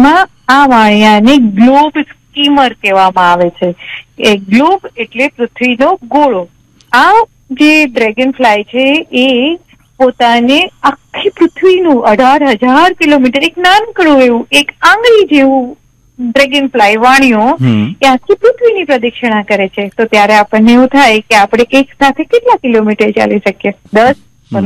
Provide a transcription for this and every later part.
એમાં આ વાણિયાને globe skimmer કહેવામાં આવે છે. એ ગ્લોબ એટલે પૃથ્વીનો ગોળો. આ જે ડ્રેગન ફ્લાય છે એ પોતાને આખી પૃથ્વીનું 18,000 કિલોમીટર, એક નાનકડું એવું એક આંગળી જેવું ડ્રેગન ફ્લાય વાણિયો એ આખી પૃથ્વીની પ્રદક્ષિણા કરે છે. તો ત્યારે આપણને એવું થાય કે આપણે એક સાથે કેટલા કિલોમીટર ચાલી શકીએ? 10,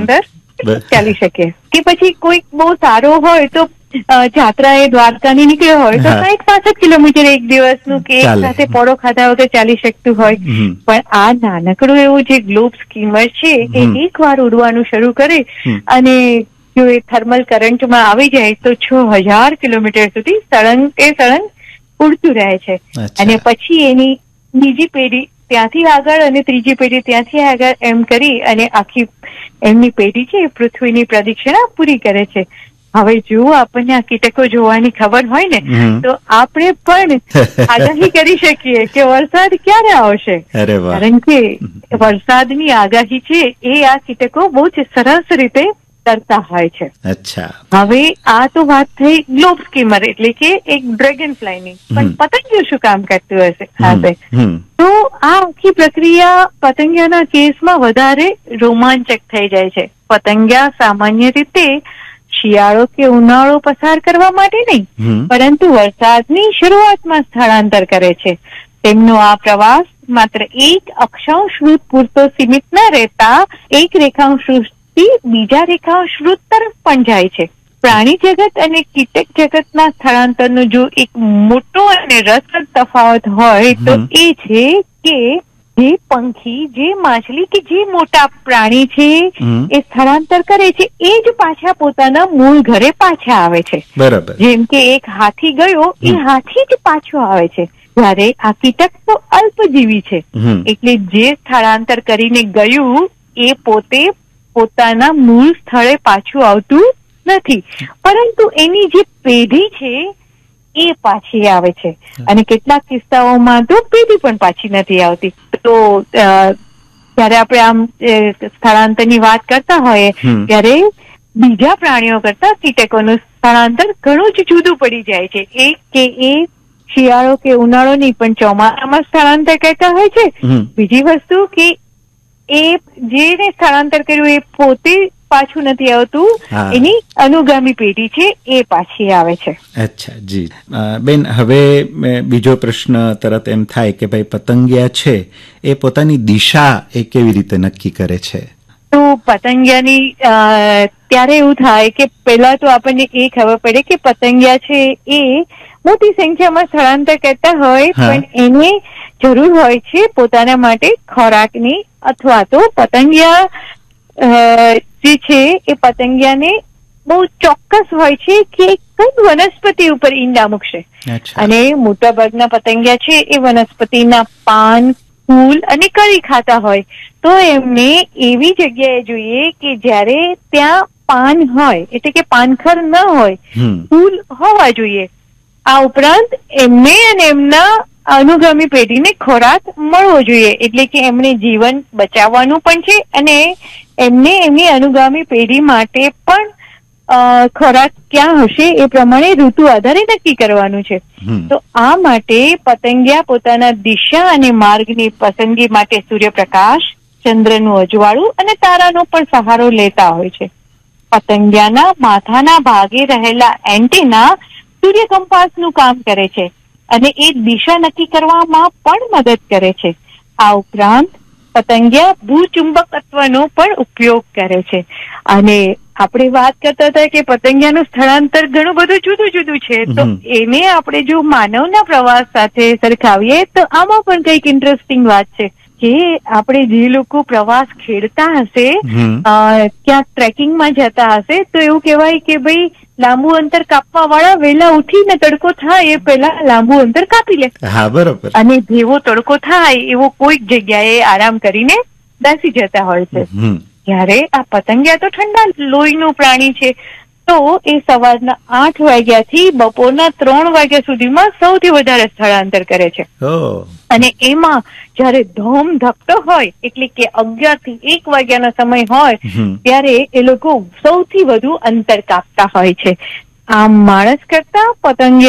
15 ચાલી શકીએ. કે પછી કોઈક બહુ સારો હોય તો જાત્રા એ દ્વારકાની નીકળ્યો હોય તો 60-65 કિલોમીટર એક દિવસનું કે એક સાથે પોળો ખાધા વગર ચાલી શકતું હોય. પણ આ નાનકડું એવું જે ગ્લોબ સ્કીમર છે એ એક વાર ઉડવાનું શરૂ કરે અને જો એ થર્મલ કરંટમાં આવી જાય તો 6,000 કિલોમીટર સુધી સળંગ ઉડતું રહે છે. અને પછી એની બીજી પેઢી ત્યાંથી આગળ અને ત્રીજી પેઢી ત્યાંથી આગળ એમ કરી અને આખી એમની પેઢી છે એ પૃથ્વીની પ્રદક્ષિણા પૂરી કરે છે. હવે જો આપણને આ કીટકો જોવાની ખબર હોય ને તો આપણે પણ આગાહી કરી શકીએ કે વરસાદ ક્યારે આવશે. કારણ કે વરસાદની આગાહી છે એ આ કીટકો બહુ જ સરસ રીતે કરતા હોય છે. હવે આ તો વાત થઈ ગ્લોબ સ્કીમર એટલે કે એક ડ્રેગન ફ્લાયની. પણ પતંગિયું શું કામ કરતું હશે? તો આ આખી પ્રક્રિયા પતંગિયાના કેસમાં વધારે રોમાંચક થઈ જાય છે. પતંગિયા સામાન્ય રીતે શિયાળો કે ઉનાળો પસાર કરવા માટે નહીં, પરંતુ વરસાદની શરૂઆતમાં સ્થળાંતર કરે છે. તેમનો આ પ્રવાસ માત્ર એક અક્ષાંશ વૃત્ત પૂરતો સીમિત ન રહેતા એક રેખાંશ વૃત્તથી બીજા રેખાંશ વૃત્ત તરફ પણ જાય છે. પ્રાણી જગત અને કીટક જગતના સ્થળાંતરનો જો એક મોટો અને રસપ્રદ તફાવત હોય તો એ છે કે જે પંખી, જે માછલી કે જે મોટા પ્રાણી છે એ સ્થળાંતર કરે છે એ જ પાછા પોતાના મૂળ ઘરે પાછા આવે છે. જેમ કે એક હાથી ગયો એ હાથી જ પાછો આવે છે. જ્યારે આ કીટક તો અલ્પજીવી છે એટલે જે સ્થળાંતર કરીને ગયું એ પોતે પોતાના મૂળ સ્થળે પાછું આવતું નથી, પરંતુ એની જે પેઢી છે એ પાછી આવે છે. અને કેટલાક કિસ્સાઓમાં તો પેઢી પણ પાછી નથી આવતી. તો જયારે આપણે આમ સ્થળાંતરની વાત કરતા હોઈએ ત્યારે બીજા પ્રાણીઓ કરતા કીટકોનું સ્થળાંતર ઘણું જ જુદું પડી જાય છે. એક કે એ શિયાળો કે ઉનાળો નહીં પણ ચોમાસામાં સ્થળાંતર કરતા હોય છે. બીજી વસ્તુ કે એ જેને સ્થળાંતર કર્યું એ પોતે પાછું નથી આવતું, એની અનુગામી પેઢી છે એ પાછી આવે છે. અચ્છા જી બેન, હવે બીજો પ્રશ્ન તરત એમ થાય કે ભાઈ પતંગિયા છે એ પોતાની દિશા એ કેવી રીતે નક્કી કરે છે? તો પતંગિયાની ત્યારે એવું થાય કે પહેલા તો આપણને એ ખબર પડે કે પતંગિયા છે એ મોટી સંખ્યામાં સ્થળાંતર કરતા હોય પણ એને જરૂર હોય છે પોતાના માટે ખોરાકની, અથવા તો પતંગિયા જે છે એ પતંગિયાને બહુ ચોક્કસ હોય છે કે કઈ વનસ્પતિ ઉપર ઈંડા મૂકશે. અને મોટા ભાગના પતંગિયા છે એ વનસ્પતિના પાન, ફૂલ અને કળી ખાતા હોય. તો એમને એવી જગ્યાએ જોઈએ કે જ્યારે ત્યાં પાન હોય, એટલે કે પાનખર ન હોય, ફૂલ હોવા જોઈએ. આ ઉપરાંત એમને અને એમના અનુગામી પેઢીને ખોરાક મળવો જોઈએ. એટલે કે એમને જીવન બચાવવાનું પણ છે અને એમને એમની અનુગામી પેઢી માટે પણ ખોરાક ક્યાં હશે એ પ્રમાણે ઋતુ આધારે નક્કી કરવાનું છે. તો આ માટે પતંગિયા પોતાના દિશા અને માર્ગની પસંદગી માટે સૂર્યપ્રકાશ, ચંદ્રનું અજવાળું અને તારાનો પણ સહારો લેતા હોય છે. પતંગિયાના માથાના ભાગે રહેલા એન્ટેના સૂર્ય કંપાસનું કામ કરે છે અને એ દિશા નક્કી કરવામાં પણ મદદ કરે છે. આ ઉપરાંત પતંગિયા ભૂચુંબકત્વનો પણ ઉપયોગ કરે છે. અને આપણે વાત કરતા હતા કે પતંગિયાનું સ્થળાંતર ઘણું બધું જુદું જુદું છે, તો એને આપણે જો માનવના પ્રવાસ સાથે સરખાવીએ તો આમાં પણ કઈક ઇન્ટરેસ્ટિંગ વાત છે કે આપણે જે લોકો પ્રવાસ ખેડતા હશે, ક્યાંક ટ્રેકિંગમાં જતા હશે, તો એવું કહેવાય કે ભાઈ લાંબુ અંતર કાપવા વાળા વહેલા ઉઠીને તડકો થાય એ પહેલા લાંબુ અંતર કાપી લે. અને જેવો તડકો થાય એવો કોઈક જગ્યાએ આરામ કરીને બેસી જતા હોય છે. જ્યારે આ પતંગિયા તો ઠંડા લોહીનું પ્રાણી છે, તો એ સવારના 8 વાગ્યાથી બપોરના 3 વાગ્યા સુધીમાં સૌથી વધારે સ્થળાંતર કરે છે. અને એમાં જયારે ધોમ ધકતો હોય એટલે કે 11 થી 1 વાગ્યાનો સમય હોય ત્યારે એ લોકો સૌથી વધુ અંતર કાપતા હોય છે. આમ માણસ કરતા પતંગિયા